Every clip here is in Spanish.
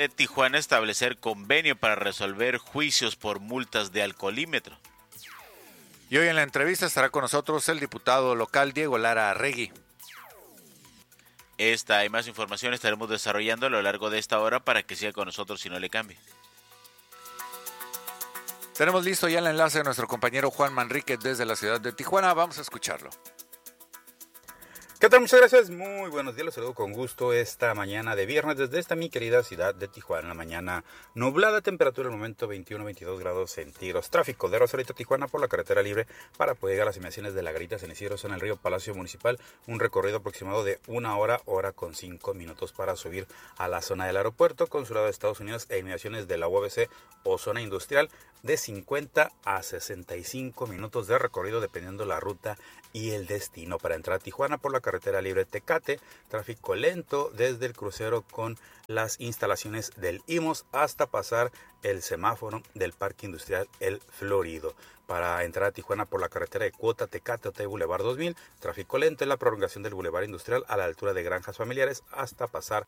de Tijuana establecer convenio para resolver juicios por multas de alcoholímetro. Y hoy en la entrevista estará con nosotros el diputado local Diego Lara Arregui. Esta y más información estaremos desarrollando a lo largo de esta hora para que siga con nosotros y no le cambie. Tenemos listo ya el enlace de nuestro compañero Juan Manríquez desde la ciudad de Tijuana. Vamos a escucharlo. ¿Qué tal? Muchas gracias, muy buenos días, los saludo con gusto esta mañana de viernes desde esta mi querida ciudad de Tijuana. La mañana nublada, temperatura al momento 21-22 grados centígrados. Tráfico de Rosarito a Tijuana por la carretera libre para poder llegar a las inmediaciones de La Garita, San Isidro, en el río Palacio Municipal. Un recorrido aproximado de 1 hora con 5 minutos para subir a la zona del aeropuerto, consulado de Estados Unidos e inmediaciones de la UABC o zona industrial, de 50 a 65 minutos de recorrido dependiendo la ruta y el destino. Para entrar a Tijuana por la carretera libre Tecate, tráfico lento desde el crucero con las instalaciones del IMOS hasta pasar el semáforo del Parque Industrial El Florido. Para entrar a Tijuana por la carretera de Cuota, Tecate, Otay Boulevard 2000, tráfico lento en la prolongación del Boulevard Industrial a la altura de Granjas Familiares hasta pasar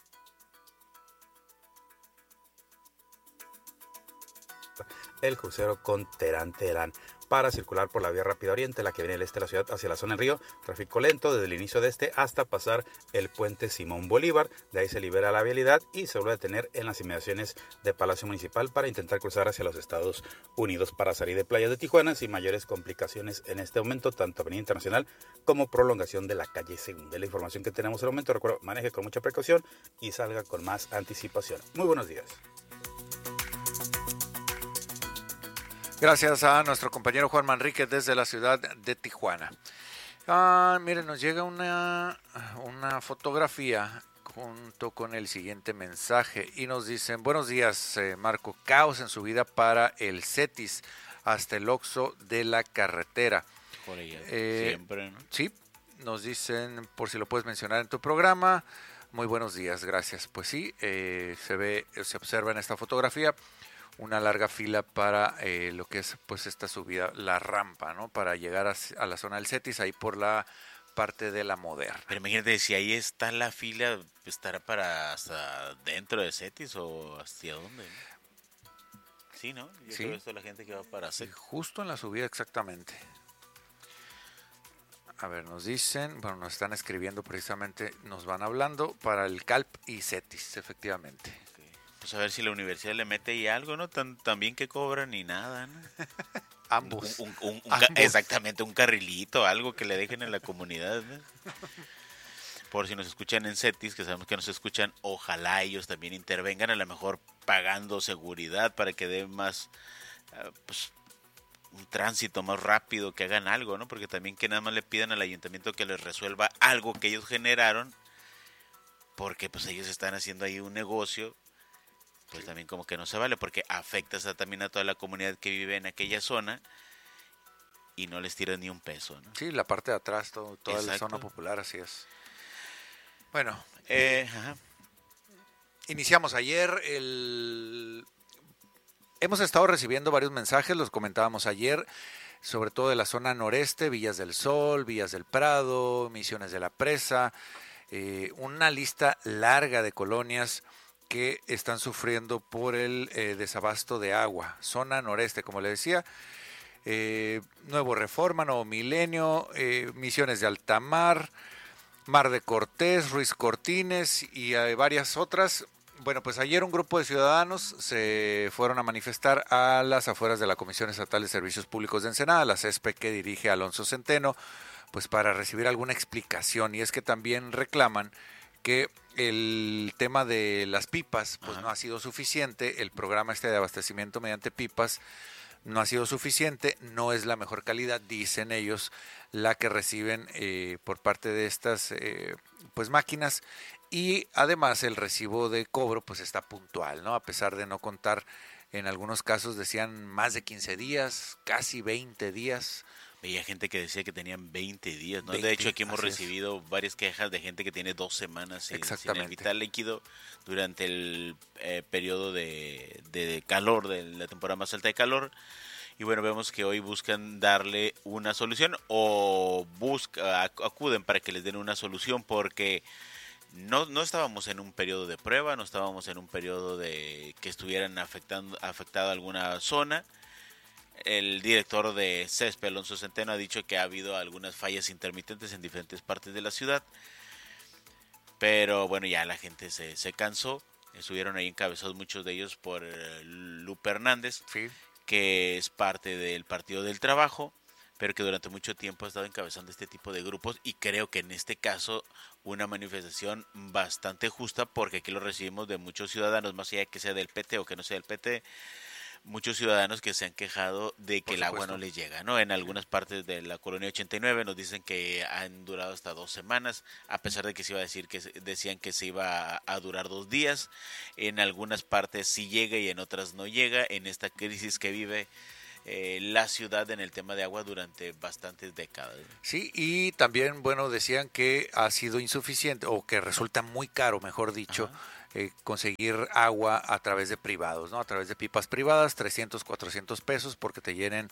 el crucero con Terán Terán. Para circular por la vía rápida oriente, la que viene del este de la ciudad hacia la zona del río, tráfico lento desde el inicio de este hasta pasar el puente Simón Bolívar. De ahí se libera la vialidad y se vuelve a detener en las inmediaciones de Palacio Municipal para intentar cruzar hacia los Estados Unidos para salir de Playas de Tijuana sin mayores complicaciones en este momento, tanto Avenida Internacional como prolongación de la calle Segunda. La información que tenemos en el momento, recuerdo, maneje con mucha precaución y salga con más anticipación. Muy buenos días. Gracias a nuestro compañero Juan Manríquez desde la ciudad de Tijuana. Miren, nos llega una fotografía junto con el siguiente mensaje y nos dicen: buenos días, Marco, caos en subida para el Cetis hasta el Oxxo de la carretera. Por ella, siempre, ¿no? Sí, nos dicen, por si lo puedes mencionar en tu programa. Muy buenos días, gracias. Pues sí, se observa en esta fotografía una larga fila para lo que es pues esta subida, la rampa, ¿no? Para llegar a la zona del Cetis, ahí por la parte de la Moderna. Pero imagínate, si ahí está la fila, ¿estará para hasta dentro de Cetis o hacia dónde, ¿no? Sí, ¿no? Yo creo que esto es la gente que va para Cetis. Justo en la subida, exactamente. A ver, nos dicen, bueno, nos están escribiendo precisamente, nos van hablando para el Calp y Cetis, efectivamente. Pues a ver si la universidad le mete ahí algo, ¿no? También que cobran ni nada, ¿no? Ambos. Exactamente, un carrilito, algo que le dejen en la comunidad, ¿no? Por si nos escuchan en Cetis, que sabemos que nos escuchan, ojalá ellos también intervengan, a lo mejor pagando seguridad para que dé más, pues, un tránsito más rápido, que hagan algo, ¿no? Porque también que nada más le pidan al ayuntamiento que les resuelva algo que ellos generaron, porque pues ellos están haciendo ahí un negocio. Pues también como que no se vale, porque afectas también a toda la comunidad que vive en aquella zona y no les tiras ni un peso, ¿no? Sí, la parte de atrás, toda la zona popular, así es. Bueno, iniciamos ayer. Hemos estado recibiendo varios mensajes, los comentábamos ayer, sobre todo de la zona noreste, Villas del Sol, Villas del Prado, Misiones de la Presa, una lista larga de colonias que están sufriendo por el desabasto de agua. Zona noreste, como le decía, Nuevo Reforma, Nuevo Milenio, Misiones de Altamar, Mar de Cortés, Ruiz Cortines y varias otras. Bueno, pues ayer un grupo de ciudadanos se fueron a manifestar a las afueras de la Comisión Estatal de Servicios Públicos de Ensenada, la CESPE, que dirige Alonso Centeno, pues para recibir alguna explicación. Y es que también reclaman que el tema de las pipas pues no ha sido suficiente, el programa de abastecimiento mediante pipas no ha sido suficiente, no es la mejor calidad, dicen ellos, la que reciben por parte de estas pues máquinas, y además el recibo de cobro pues está puntual, ¿no? A pesar de no contar, en algunos casos decían más de 15 días, casi 20 días. Veía gente que decía que tenían 20 días, ¿no? De hecho, aquí hemos recibido varias quejas de gente que tiene 2 semanas sin el vital líquido durante el periodo de calor, de la temporada más alta de calor. Y bueno, vemos que hoy buscan darle una solución o acuden para que les den una solución, porque No estábamos en un periodo de prueba, no estábamos en un periodo de que estuvieran afectado alguna zona. El director de CESPE, Alonso Centeno, ha dicho que ha habido algunas fallas intermitentes en diferentes partes de la ciudad. Pero bueno, ya la gente se cansó. Estuvieron ahí encabezados muchos de ellos por Lupe Hernández, Sí. que es parte del Partido del Trabajo, pero que durante mucho tiempo ha estado encabezando este tipo de grupos, y creo que en este caso una manifestación bastante justa, porque aquí lo recibimos de muchos ciudadanos, más allá de que sea del PT o que no sea del PT, muchos ciudadanos que se han quejado de que el agua no les llega, ¿no? En algunas partes de la colonia 89 nos dicen que han durado hasta 2 semanas, a pesar de que se iba a decir que decían que se iba a durar 2 días. En algunas partes sí llega y en otras no llega. En esta crisis que vive la ciudad en el tema de agua durante bastantes décadas. Sí, y también, bueno, decían que ha sido insuficiente o que resulta muy caro, mejor dicho, conseguir agua a través de privados, ¿no? A través de pipas privadas, 300, 400 pesos porque te llenen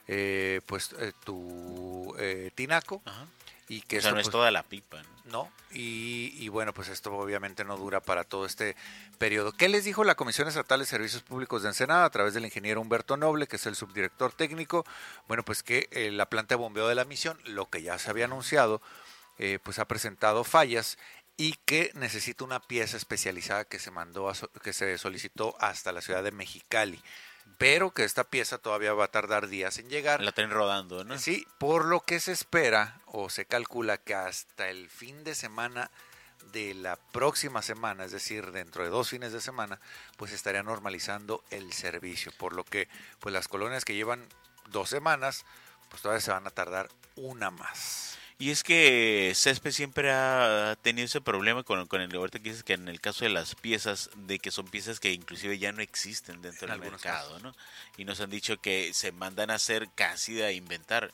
tu tinaco. Ajá. Y que o sea, esto, no es toda la pipa, ¿no? No, y bueno, pues esto obviamente no dura para todo este periodo. ¿Qué les dijo la Comisión Estatal de Servicios Públicos de Ensenada a través del ingeniero Humberto Noble, que es el subdirector técnico? Bueno, pues que la planta de bombeo de la Misión, lo que ya se había anunciado, pues ha presentado fallas y que necesita una pieza especializada que se solicitó hasta la ciudad de Mexicali, pero que esta pieza todavía va a tardar días en llegar. La traen rodando, ¿no? Sí, por lo que se espera o se calcula que hasta el fin de semana de la próxima semana, es decir, dentro de 2 fines de semana, pues estaría normalizando el servicio, por lo que pues las colonias que llevan 2 semanas, pues todavía se van a tardar una más. Y es que CESPE siempre ha tenido ese problema con el ahorita que dices que en el caso de las piezas, de que son piezas que inclusive ya no existen dentro del mercado, casos, ¿no? Y nos han dicho que se mandan a hacer casi a inventar.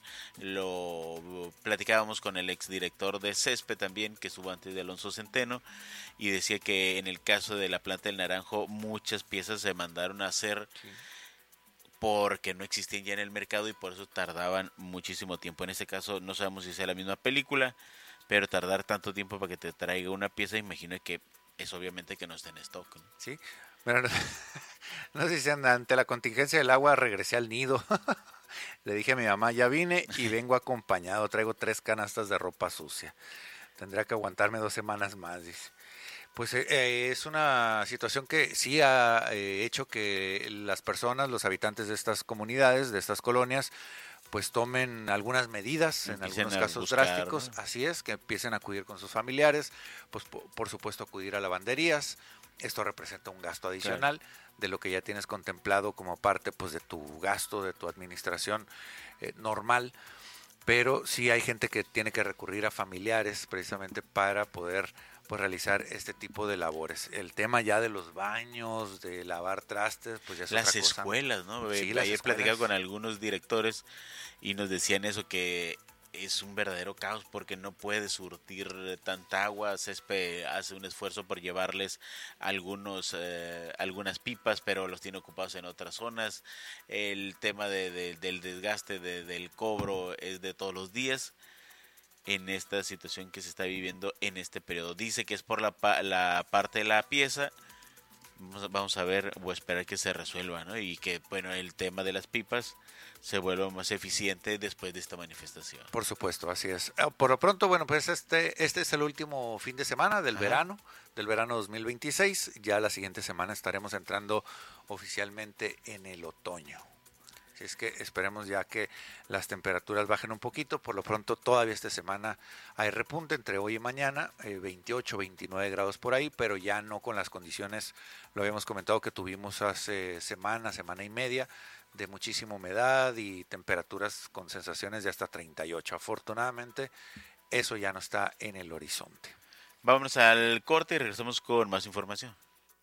Lo platicábamos con el exdirector de CESPE también, que estuvo antes de Alonso Centeno, y decía que en el caso de la planta del Naranjo muchas piezas se mandaron a hacer. Sí. Porque no existían ya en el mercado y por eso tardaban muchísimo tiempo. En este caso no sabemos si sea la misma película, pero tardar tanto tiempo para que te traiga una pieza, imagino que es obviamente que no está en stock, ¿no? Sí, bueno, no sé si ante la contingencia del agua regresé al nido. Le dije a mi mamá, ya vine y vengo acompañado, traigo 3 canastas de ropa sucia. Tendría que aguantarme 2 semanas más, dice. Pues es una situación que sí ha hecho que las personas, los habitantes de estas comunidades, de estas colonias, pues tomen algunas medidas, en algunos casos drásticos, ¿no? Así es, que empiecen a acudir con sus familiares, pues por supuesto acudir a lavanderías. Esto representa un gasto adicional, claro, de lo que ya tienes contemplado como parte pues de tu gasto, de tu administración normal. Pero sí hay gente que tiene que recurrir a familiares precisamente para poder pues realizar este tipo de labores. El tema ya de los baños, de lavar trastes, pues ya es las otra cosa. Las escuelas, ¿no? Sí, Ayer platicaba con algunos directores y nos decían eso, que es un verdadero caos porque no puede surtir tanta agua. CESPE hace un esfuerzo por llevarles algunas pipas, pero los tiene ocupados en otras zonas. El tema del desgaste del cobro es de todos los días en esta situación que se está viviendo en este periodo. Dice que es por la parte de la pieza. Vamos a ver o esperar que se resuelva, ¿no? Y que, bueno, el tema de las pipas se vuelva más eficiente después de esta manifestación. Por supuesto, así es. Por lo pronto, bueno, pues este es el último fin de semana del verano 2026. Ya la siguiente semana estaremos entrando oficialmente en el otoño. Así es que esperemos ya que las temperaturas bajen un poquito. Por lo pronto, todavía esta semana hay repunte entre hoy y mañana, 28, 29 grados por ahí, pero ya no con las condiciones, lo habíamos comentado, que tuvimos hace semana y media, de muchísima humedad y temperaturas con sensaciones de hasta 38. Afortunadamente, eso ya no está en el horizonte. Vámonos al corte y regresamos con más información.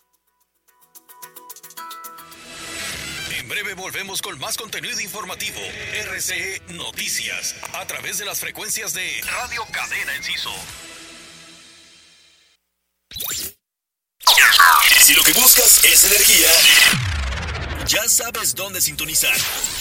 En breve volvemos con más contenido informativo. RCE Noticias, a través de las frecuencias de Radio Cadena Enciso. Si lo que buscas es energía, ya sabes dónde sintonizar.